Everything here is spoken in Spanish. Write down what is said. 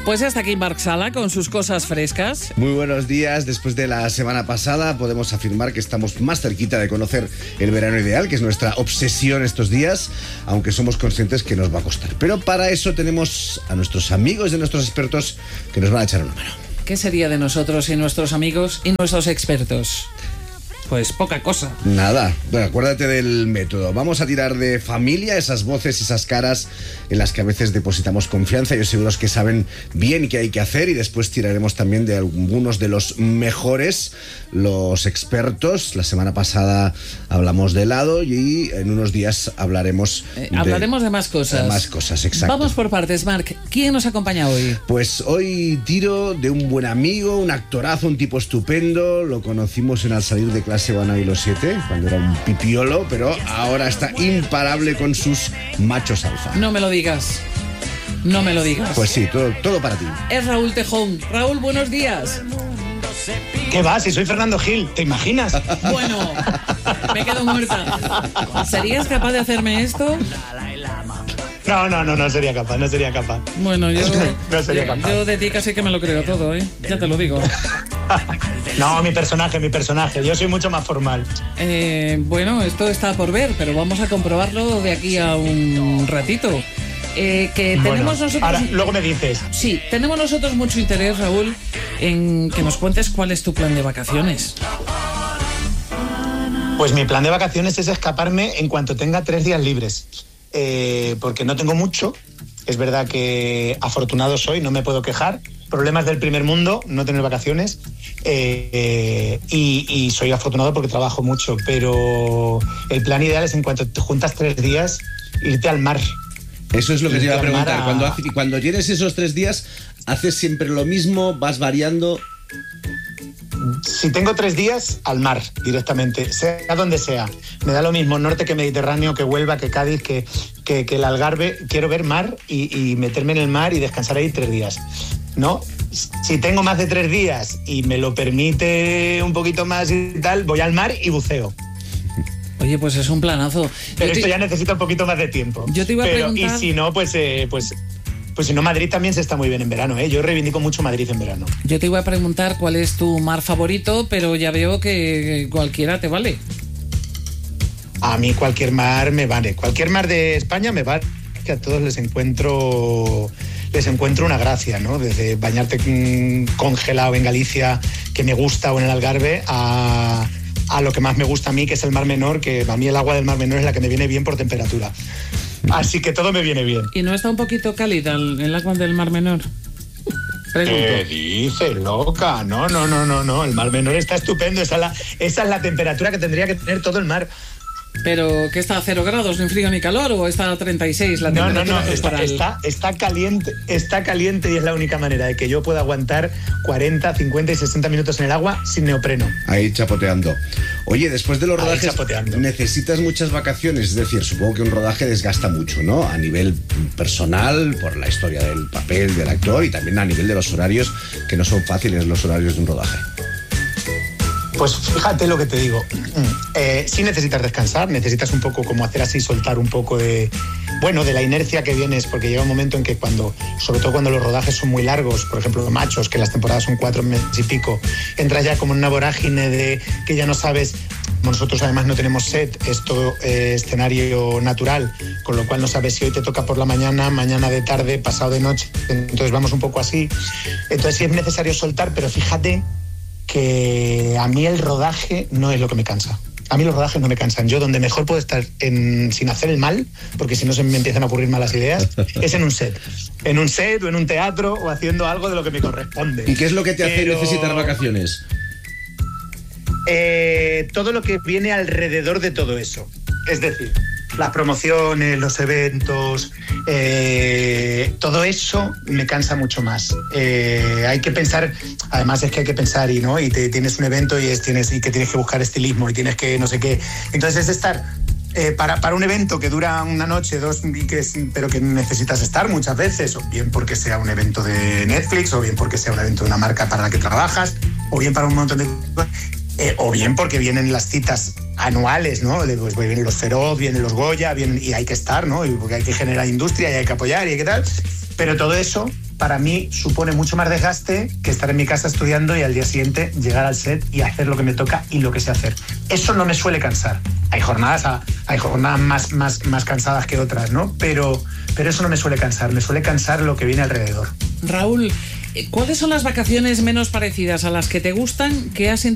Pues hasta aquí Marc Sala con sus cosas frescas. Muy buenos días. Después de la semana pasada podemos afirmar que estamos más cerquita de conocer el verano ideal, que es nuestra obsesión estos días, aunque somos conscientes que nos va a costar. Pero para eso tenemos a nuestros amigos y nuestros expertos que nos van a echar una mano. ¿Qué sería de nosotros y nuestros amigos y nuestros expertos? Pues poca cosa. Nada, bueno, acuérdate del método. Vamos a tirar de familia, esas voces, esas caras en las que a veces depositamos confianza. Yo seguro que saben bien qué hay que hacer, y después tiraremos también de algunos de los mejores, los expertos. La semana pasada hablamos de helado y en unos días hablaremos de más cosas. De más cosas, exacto. Vamos por partes, Marc. ¿Quién nos acompaña hoy? Pues hoy tiro de un buen amigo, un actorazo, un tipo estupendo. Lo conocimos en Al salir de clase Van y los 7, cuando era un pipiolo, pero ahora está imparable con sus machos alfa. No me lo digas. No me lo digas. Pues sí, todo para ti. Es Raúl Tejón. Raúl, buenos días. ¿Qué va? Si soy Fernando Gil, ¿te imaginas? Bueno, me quedo muerta. ¿Serías capaz de hacerme esto? No sería capaz. Bueno, yo no sería capaz. Yo de ti casi que me lo creo todo, ¿eh? Ya te lo digo. No, mi personaje. Yo soy mucho más formal. Bueno, esto está por ver, pero vamos a comprobarlo de aquí a un ratito. Tenemos nosotros... Ahora, luego me dices. Sí, tenemos nosotros mucho interés, Raúl, en que nos cuentes cuál es tu plan de vacaciones. Pues mi plan de vacaciones es escaparme en cuanto tenga 3 días libres. Porque no tengo mucho. Es verdad que afortunado soy, no me puedo quejar. Problemas del primer mundo, no tener vacaciones. Y soy afortunado porque trabajo mucho. Pero el plan ideal es, en cuanto te juntas 3 días, irte al mar. Eso es lo que te iba a preguntar. Cuando tienes esos 3 días, ¿haces siempre lo mismo? ¿Vas variando? Si tengo 3 días, al mar directamente, sea donde sea. Me da lo mismo norte que Mediterráneo, que Huelva, que Cádiz, que el Algarve. Quiero ver mar y meterme en el mar y descansar ahí 3 días. ¿No? Si tengo más de 3 días y me lo permite un poquito más y tal, voy al mar y buceo. Oye, pues es un planazo. Pero esto ya necesita un poquito más de tiempo. Yo te iba a preguntar... Y si no, pues si no, Madrid también se está muy bien en verano, ¿eh? Yo reivindico mucho Madrid en verano. Yo te iba a preguntar cuál es tu mar favorito, pero ya veo que cualquiera te vale. A mí cualquier mar me vale. Cualquier mar de España me vale, que a todos les encuentro una gracia, ¿no? Desde bañarte congelado en Galicia, que me gusta, o en el Algarve, a lo que más me gusta a mí, que es el Mar Menor, que a mí el agua del Mar Menor es la que me viene bien por temperatura. Así que todo me viene bien. ¿Y no está un poquito cálida el agua del Mar Menor? Pregunto. ¿Qué dices, loca? No. El Mar Menor está estupendo. Esa es la temperatura que tendría que tener todo el mar. ¿Pero qué está a 0 grados, ni frío ni calor, o está a 36 la temperatura? No. Está caliente, y es la única manera de que yo pueda aguantar 40, 50 y 60 minutos en el agua sin neopreno. Ahí chapoteando. Oye, después de los rodajes necesitas muchas vacaciones, es decir, supongo que un rodaje desgasta mucho, ¿no? A nivel personal, por la historia del papel del actor, y también a nivel de los horarios, que no son fáciles los horarios de un rodaje. Pues fíjate lo que te digo. Sí necesitas descansar, necesitas un poco como hacer así, soltar un poco de la inercia que vienes, porque llega un momento en que sobre todo cuando los rodajes son muy largos, por ejemplo, Machos, que las temporadas son 4 meses y pico, entras ya como en una vorágine de que ya no sabes. Nosotros además no tenemos set, es todo escenario natural, con lo cual no sabes si hoy te toca por la mañana, mañana de tarde, pasado de noche. Entonces vamos un poco así. Entonces sí es necesario soltar, pero fíjate que a mí el rodaje no es lo que me cansa. A mí los rodajes no me cansan. Yo donde mejor puedo estar sin hacer el mal, porque si no se me empiezan a ocurrir malas ideas, es en un set. En un set o en un teatro, o haciendo algo de lo que me corresponde. ¿Y qué es lo que te hace necesitar vacaciones? Todo lo que viene alrededor de todo eso. Es decir, las promociones, los eventos, todo eso me cansa mucho más. Hay que pensar, además es que hay que pensar y tienes un evento y que tienes que buscar estilismo y tienes que no sé qué. Entonces es estar para un evento que dura una noche, 2, pero que necesitas estar muchas veces, o bien porque sea un evento de Netflix, o bien porque sea un evento de una marca para la que trabajas, o bien para un montón de o bien porque vienen las citas anuales, ¿no? Pues vienen los Feroz, vienen los Goya, y hay que estar, ¿no? Y porque hay que generar industria y hay que apoyar y hay que tal. Pero todo eso, para mí, supone mucho más desgaste que estar en mi casa estudiando y al día siguiente llegar al set y hacer lo que me toca y lo que sé hacer. Eso no me suele cansar. Hay jornadas más cansadas que otras, ¿no? Pero eso no me suele cansar. Me suele cansar lo que viene alrededor. Raúl, ¿cuáles son las vacaciones menos parecidas a las que te gustan que has